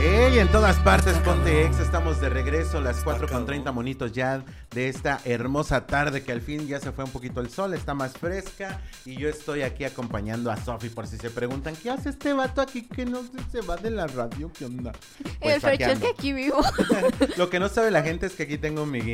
Hey, en todas partes, Ponte Exa, estamos de regreso, las 4:30 monitos ya de esta hermosa tarde que al fin ya se fue un poquito el sol, está más fresca y yo estoy aquí acompañando a Sofi por si se preguntan, ¿qué hace este vato aquí que no se va de la radio? ¿Qué onda? Pues el fecho es que aquí vivo. Lo que no sabe la gente es que aquí tengo mi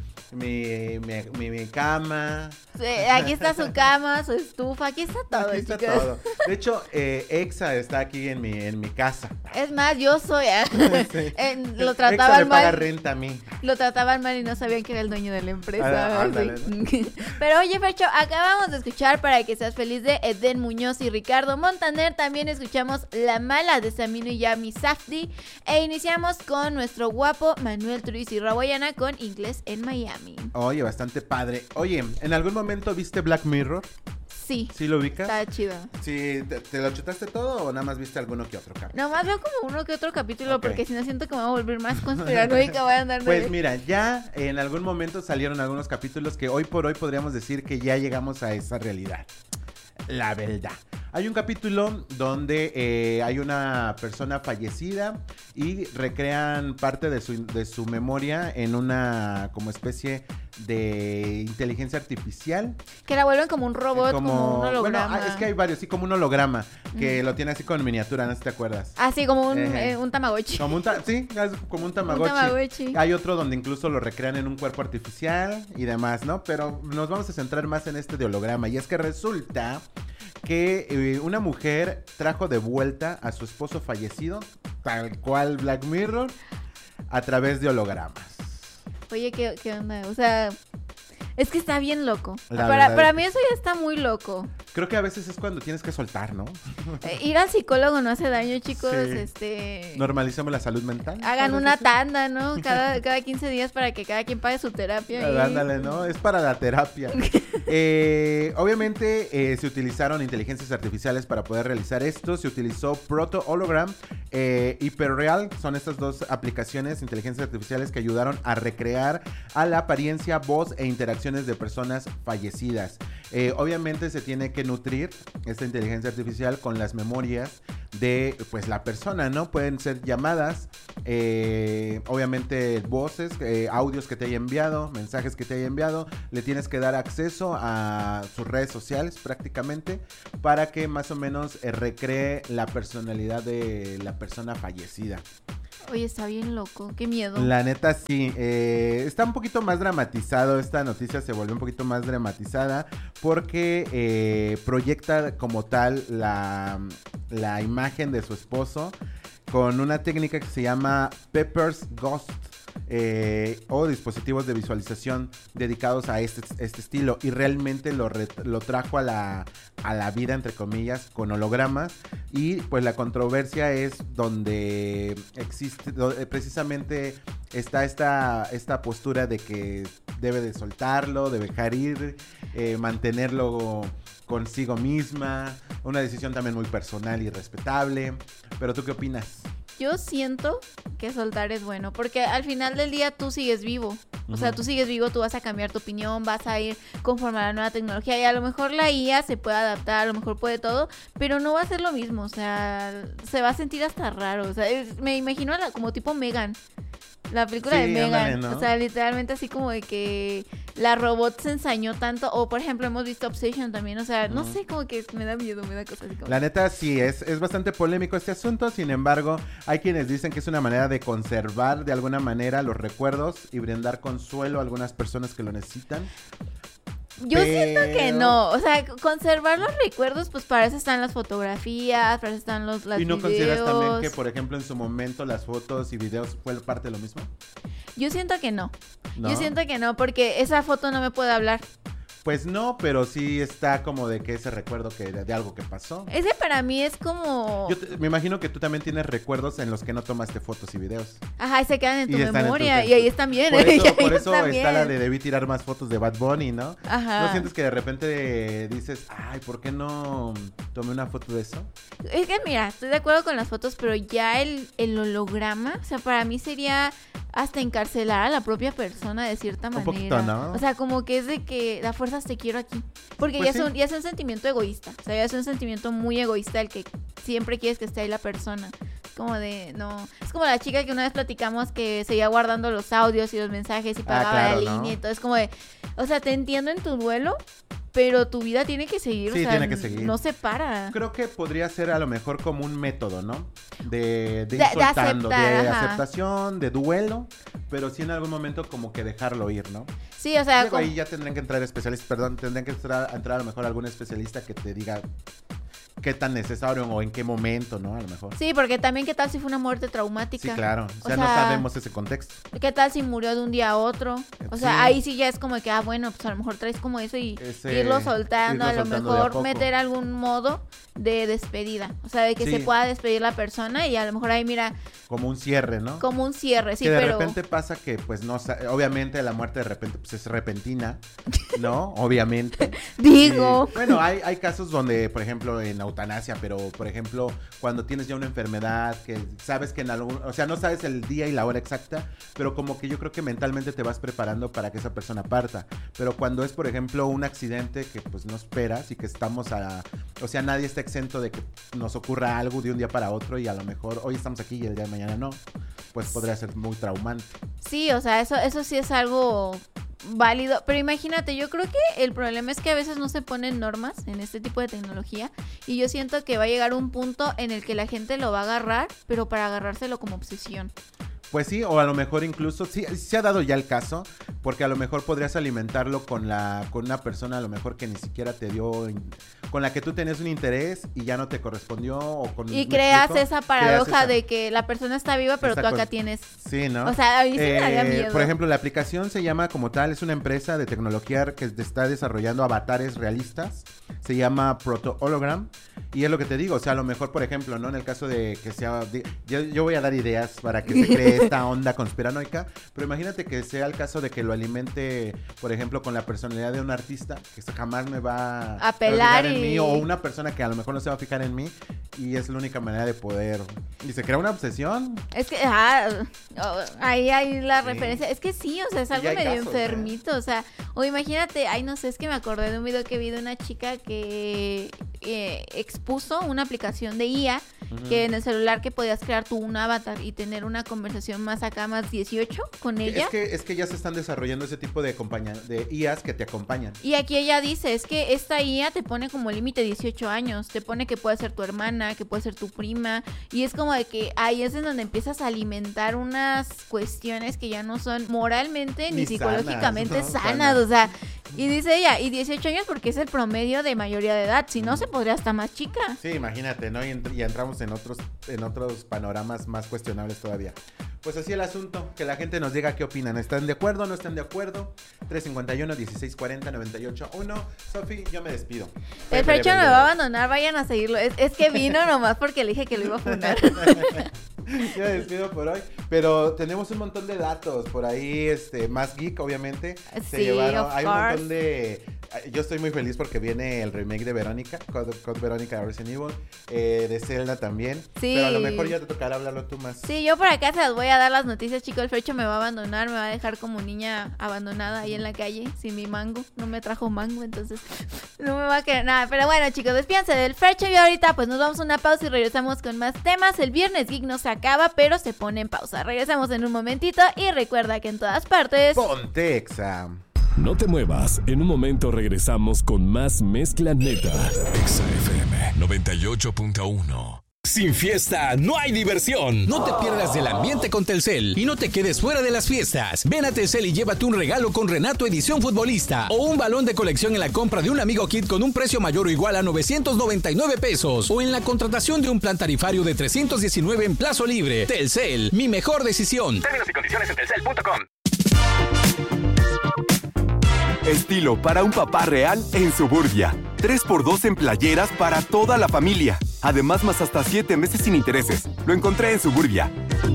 cama. Sí, aquí está su cama, su estufa, aquí está todo, Aquí está chicos. todo. De hecho, Exa está aquí en mi casa. Es más, yo soy... Sí. Lo Exa trataban me paga mal. renta a mí. Lo trataban mal y no sabían que era el dueño de la empresa. Ándale, Sí. Pero oye, Fercho, acabamos de escuchar Para que seas feliz de Eden Muñoz y Ricardo Montaner. También escuchamos La Mala de Samino y Yami Safdie. E iniciamos con nuestro guapo Manuel Turiz y Raboyana con Inglés en Miami. Oye, bastante padre. Oye, ¿en algún momento viste Black Mirror? Sí, ¿Sí lo ubicas? está chido. Sí, ¿te lo chutaste todo o nada más viste alguno que otro? Nomás veo como uno que otro capítulo, Ok. porque si no siento que me voy a volver más conspiranoica, voy a andar Pues mira, ya en algún momento salieron algunos capítulos que hoy por hoy podríamos decir que ya llegamos a esa realidad. La verdad. Hay un capítulo donde hay una persona fallecida y recrean parte de su memoria en una como especie de inteligencia artificial. que la vuelven como un robot, como un holograma. Bueno, es que hay varios, sí, como un holograma que lo tiene así con miniatura, no sé si te acuerdas. Así como Ejé. un Tamagotchi. Como sí, es como un tamagotchi. Un Tamagotchi. Hay otro donde incluso lo recrean en un cuerpo artificial y demás, ¿no? Pero nos vamos a centrar más en este de holograma. Y es que resulta que una mujer trajo de vuelta a su esposo fallecido, tal cual Black Mirror, a través de hologramas. Oye, ¿qué onda? O sea, es que está bien loco. La verdad Para es mí eso ya está muy loco. Creo que a veces es cuando tienes que soltar, ¿no? Ir al psicólogo no hace daño, chicos. Sí. Normalicemos la salud mental. Hagan ¿sabes una eso? tanda, ¿no? Cada 15 días para que cada quien pague su terapia. Ándale, ¿no? Es para la terapia. Obviamente se utilizaron inteligencias artificiales para poder realizar esto. Se utilizó Proto Hologram, Hyperreal. Son estas dos aplicaciones, inteligencias artificiales, que ayudaron a recrear a la apariencia, voz e interacciones de personas fallecidas. Obviamente se tiene que nutrir esta inteligencia artificial con las memorias de pues la persona, ¿no? Pueden ser llamadas, obviamente voces, audios que te haya enviado, mensajes que te haya enviado. Le tienes que dar acceso a sus redes sociales prácticamente para que más o menos recree la personalidad de la persona fallecida. Oye, está bien loco. Qué miedo. La neta sí, está un poquito más dramatizado, esta noticia se volvió un poquito más dramatizada porque proyecta como tal la imagen de su esposo con una técnica que se llama Pepper's Ghost. O dispositivos de visualización dedicados a este estilo, y realmente lo trajo a la vida, entre comillas, con hologramas. Y pues la controversia es donde existe precisamente está esta postura de que debe de soltarlo, de dejar ir, mantenerlo consigo misma, una decisión también muy personal y respetable. Pero ¿tú qué opinas? Yo siento que soltar es bueno, porque al final del día tú sigues vivo. O sea, tú sigues vivo, tú vas a cambiar tu opinión, vas a ir conforme a la nueva tecnología, y a lo mejor la IA se puede adaptar, a lo mejor puede todo, pero no va a ser lo mismo. O sea, se va a sentir hasta raro. O sea, me imagino como tipo Megan. La película de Megan, ándale, ¿no? O sea, literalmente así como de que la robot se ensañó tanto. O por ejemplo hemos visto Obsession también. O sea, no sé, como que me da miedo, me da cosas así como... La neta sí, es bastante polémico este asunto. Sin embargo, hay quienes dicen que es una manera de conservar de alguna manera los recuerdos y brindar consuelo a algunas personas que lo necesitan. Yo siento que no, o sea, conservar los recuerdos, pues para eso están las fotografías, para eso están las ¿Y no videos. consideras también que, por ejemplo, en su momento las fotos y videos fue parte de lo mismo? Yo siento que no. ¿No? Yo siento que no, porque esa foto no me puede hablar. Pues no, pero sí está como de que ese recuerdo que de algo que pasó. Ese para mí es como... Me imagino que tú también tienes recuerdos en los que no tomaste fotos y videos. Ajá, y se quedan en tu Y están en memoria, tu- y ahí están bien. Por y eso, ahí por eso están está la bien. de debí tirar más fotos de Bad Bunny, ¿no? Ajá. ¿No sientes que de repente dices, ay, ¿por qué no tomé una foto de eso? Es que mira, estoy de acuerdo con las fotos, pero ya el holograma, o sea, para mí sería hasta encarcelar a la propia persona de cierta manera. Un poquito, ¿no? O sea, como que es de que a fuerzas te quiero aquí. Porque Pues ya, sí. ya es un sentimiento egoísta. O sea, ya es un sentimiento muy egoísta el que siempre quieres que esté ahí la persona. como de, no. Es como la chica que una vez platicamos que seguía guardando los audios y los mensajes y pagaba claro, la línea y todo. Es como de, o sea, te entiendo en tu duelo, pero tu vida tiene que seguir, Sí, o sea, tiene que seguir. no se para. Creo que podría ser a lo mejor como un método, ¿no? De ir De soltando, aceptar, de ajá. aceptación, de duelo, pero sí en algún momento como que dejarlo ir, ¿no? Sí, o sea, Luego ahí ya tendrían que entrar especialistas, tendrían que entrar a lo mejor algún especialista que te diga qué tan necesario o en qué momento, ¿no? A lo mejor. sí, porque también qué tal si fue una muerte traumática. Sí, claro. O sea, no sea, sabemos ese contexto. ¿Qué tal si murió de un día a otro? O sea, Sí. ahí sí ya es como que, bueno, pues a lo mejor traes como eso y Ese- irlo soltando, irlo a lo soltando de a mejor poco. meter algún modo de despedida. O sea, de que Sí. se pueda despedir la persona y a lo mejor ahí mira Como un cierre, ¿no? como un cierre, sí, que de pero repente pasa que, pues, no, obviamente la muerte de repente pues, es repentina, ¿no? Obviamente. digo, Y, bueno, hay casos donde, por ejemplo, en eutanasia, pero, por ejemplo, cuando tienes ya una enfermedad, que sabes que en algún, o sea, no sabes el día y la hora exacta, pero como que yo creo que mentalmente te vas preparando para que esa persona parta. Pero cuando es, por ejemplo, un accidente que, pues, no esperas y que o sea, nadie está exento de que nos ocurra algo de un día para otro y a lo mejor hoy estamos aquí y el día de mañana no, pues podría ser muy traumante. sí, o sea, eso sí es algo válido, pero imagínate, yo creo que el problema es que a veces no se ponen normas en este tipo de tecnología y yo siento que va a llegar un punto en el que la gente lo va a agarrar, pero para agarrárselo como obsesión. Pues sí, o a lo mejor incluso, sí, se ha dado ya el caso, porque a lo mejor podrías alimentarlo con una persona a lo mejor que ni siquiera te dio, con la que tú tenías un interés y ya no te correspondió. Y creas esa paradoja de que la persona está viva, pero tú acá tienes... Sí, ¿no? O sea, a mí sí me daría miedo. Por ejemplo, la aplicación se llama como tal, es una empresa de tecnología que está desarrollando avatares realistas, se llama Proto Hologram, y es lo que te digo, o sea, a lo mejor, por ejemplo, ¿no? En el caso de que sea, yo voy a dar ideas para que se cree esta onda conspiranoica, pero imagínate que sea el caso de que lo alimente, por ejemplo, con la personalidad de un artista, que jamás me va a pelar en mí, o una persona que a lo mejor no se va a fijar en mí, y es la única manera de poder, y se crea una obsesión. Es que, ahí hay la referencia, es que sí, o sea, es algo medio casos, enfermito, o sea, o imagínate, no sé, es que me acordé de un video que vi de una chica que expuso una aplicación de IA, que en el celular que podías crear tú un avatar y tener una conversación más acá, más 18 con ella. Es que ya se están desarrollando ese tipo de IAs que te acompañan. Y aquí ella dice, es que esta IA te pone como límite 18 años, te pone que puede ser tu hermana, que puede ser tu prima, y es como de que ahí es en donde empiezas a alimentar unas cuestiones que ya no son moralmente ni psicológicamente sanas, o sea, y dice ella, y 18 años porque es el promedio de mayoría de edad, si no se podría hasta más chica. Sí, imagínate, ¿no? Y entramos en otros panoramas más cuestionables todavía. Pues así el asunto, que la gente nos diga qué opinan. ¿Están de acuerdo o no están de acuerdo? 351-1640-981. Sofi, yo me despido. El Fercho me va a abandonar, vayan a seguirlo. Es que vino nomás porque le dije que lo iba a fundar. Yo me despido por hoy. Pero tenemos un montón de datos por ahí, más geek, obviamente. Sí, hay un montón de... Yo estoy muy feliz porque viene el remake de Verónica, Code Verónica Resident Evil, de Zelda también. Sí. Pero a lo mejor ya te tocará hablarlo tú más. Sí, yo por acá se las voy a dar las noticias, chicos. El Fercho me va a abandonar, me va a dejar como niña abandonada ahí en la calle, sin mi mango. No me trajo mango, entonces no me va a querer nada. Pero bueno, chicos, despídense del Fercho y ahorita pues nos vamos a una pausa y regresamos con más temas. El Viernes Geek no se acaba, pero se pone en pausa. Regresamos en un momentito y recuerda que en todas partes... Ponte Exa. No te muevas, en un momento regresamos con más Mezcla Neta. Exa FM 98.1. Sin fiesta no hay diversión. No te pierdas del ambiente con Telcel y no te quedes fuera de las fiestas. Ven a Telcel y llévate un regalo con Renato Edición Futbolista o un balón de colección en la compra de un Amigo Kit con un precio mayor o igual a 999 pesos o en la contratación de un plan tarifario de 319 en plazo libre. Telcel, mi mejor decisión. Términos y condiciones en telcel.com. Estilo para un papá real en Suburbia. 3x2 en playeras para toda la familia. Además, más hasta 7 meses sin intereses. Lo encontré en Suburbia.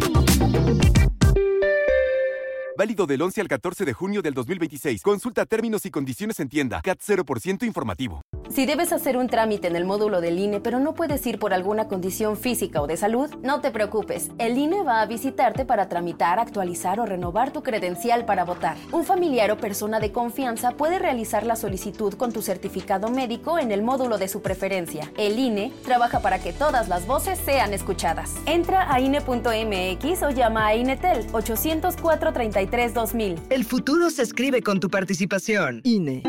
Válido del 11 al 14 de junio del 2026. Consulta términos y condiciones en tienda. CAT 0% informativo. Si debes hacer un trámite en el módulo del INE, pero no puedes ir por alguna condición física o de salud, no te preocupes. El INE va a visitarte para tramitar, actualizar o renovar tu credencial para votar. Un familiar o persona de confianza puede realizar la solicitud con tu certificado médico en el módulo de su preferencia. El INE trabaja para que todas las voces sean escuchadas. Entra a INE.mx o llama a INETEL 804-33-2000. El futuro se escribe con tu participación. INE.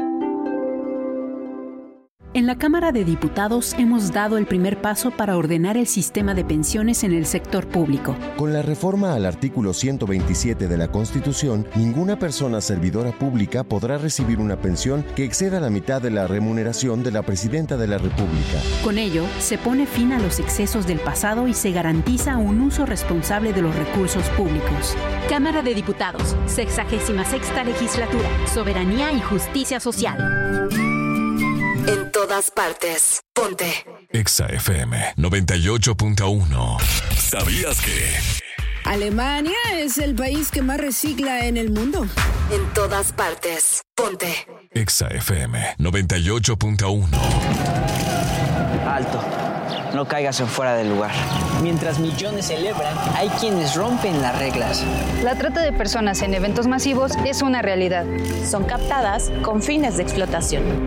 En la Cámara de Diputados hemos dado el primer paso para ordenar el sistema de pensiones en el sector público. Con la reforma al artículo 127 de la Constitución, ninguna persona servidora pública podrá recibir una pensión que exceda la mitad de la remuneración de la Presidenta de la República. Con ello, se pone fin a los excesos del pasado y se garantiza un uso responsable de los recursos públicos. Cámara de Diputados, 66ª Legislatura, Soberanía y Justicia Social. En todas partes. Ponte. Exa FM 98.1. ¿Sabías que? Alemania es el país que más recicla en el mundo. En todas partes. Ponte. Exa FM 98.1. Alto. No caigas en fuera del lugar. Mientras millones celebran, hay quienes rompen las reglas. La trata de personas en eventos masivos es una realidad. Son captadas con fines de explotación.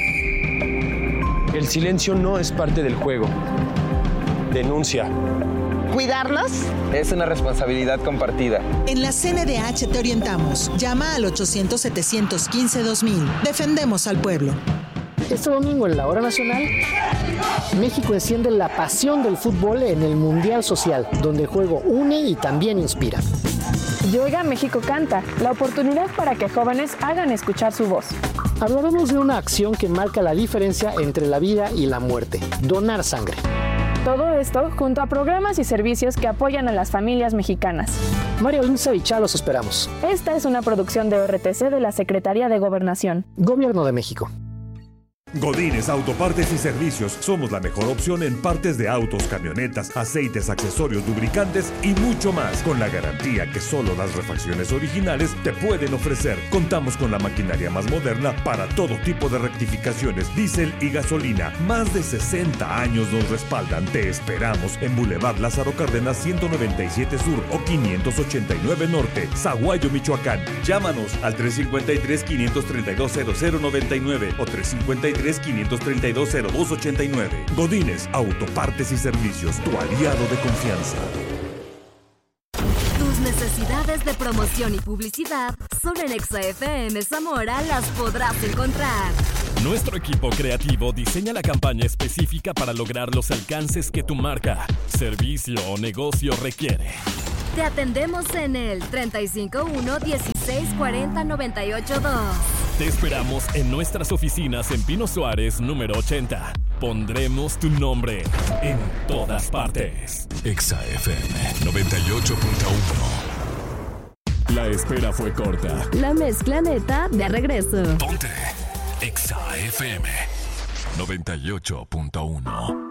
El silencio no es parte del juego. Denuncia. ¿Cuidarlos? Es una responsabilidad compartida. En la CNDH te orientamos. Llama al 800-715-2000. Defendemos al pueblo. Este domingo en la Hora Nacional, México enciende la pasión del fútbol en el Mundial Social, donde el juego une y también inspira. Yoga México Canta, la oportunidad para que jóvenes hagan escuchar su voz. Hablaremos de una acción que marca la diferencia entre la vida y la muerte, donar sangre. Todo esto junto a programas y servicios que apoyan a las familias mexicanas. Mario Lince y Chá los esperamos. Esta es una producción de RTC de la Secretaría de Gobernación. Gobierno de México. Godínez Autopartes y Servicios. Somos la mejor opción en partes de autos, camionetas, aceites, accesorios, lubricantes y mucho más. Con la garantía que solo las refacciones originales te pueden ofrecer. Contamos con la maquinaria más moderna para todo tipo de rectificaciones, diésel y gasolina. Más de 60 años nos respaldan. Te esperamos en Boulevard Lázaro Cárdenas 197 Sur o 589 Norte, Zaguayo, Michoacán. Llámanos al 353-532-0099 o 353-532-0289. Godínez Autopartes y Servicios, tu aliado de confianza. Tus necesidades de promoción y publicidad solo en Exa FM Zamora las podrás encontrar. Nuestro equipo creativo diseña la campaña específica para lograr los alcances que tu marca, servicio o negocio requiere. Te atendemos en el 351-1640-982. Te esperamos en nuestras oficinas en Pino Suárez, número 80. Pondremos tu nombre en todas partes. Exa FM 98.1. La espera fue corta. La mezcla neta de regreso. Ponte Exa FM 98.1.